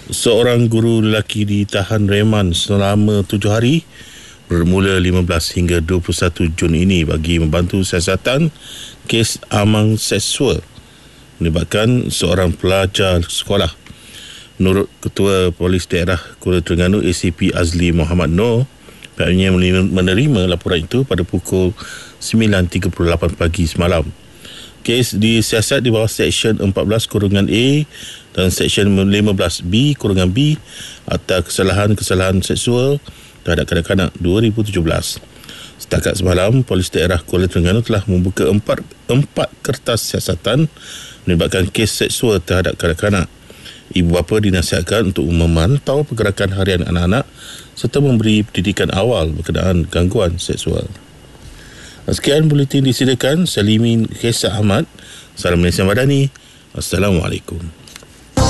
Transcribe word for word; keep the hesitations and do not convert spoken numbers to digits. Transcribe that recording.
Seorang guru lelaki ditahan reman selama tujuh hari bermula lima belas hingga dua puluh satu Jun ini bagi membantu siasatan kes amang seksual melibatkan seorang pelajar sekolah. Menurut Ketua Polis Daerah Kuala Terengganu A C P Azli Muhammad Noor, pihaknya menerima laporan itu pada pukul sembilan tiga puluh lapan pagi semalam. Kes disiasat di bawah Seksyen empat belas kurungan A dan Seksyen lima belas B kurungan B Akta Kesalahan-Kesalahan Seksual terhadap Kanak-kanak dua ribu tujuh belas. Setakat semalam, Polis Daerah Kuala Terengganu telah membuka empat, empat kertas siasatan melibatkan kes seksual terhadap kanak-kanak. Ibu bapa dinasihatkan untuk memantau pergerakan harian anak-anak serta memberi pendidikan awal berkenaan gangguan seksual. Sekian buletin disediakan Salimin Khairsa Ahmad. Salam Malaysia Madani. Assalamualaikum.